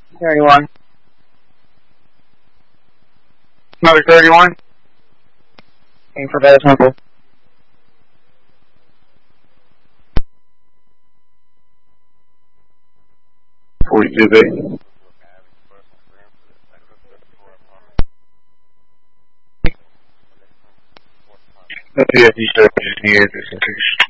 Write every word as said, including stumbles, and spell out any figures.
thirty-one. Another thirty-one. Aim for Bad Temple. forty-two B. Yeah, he said engineer this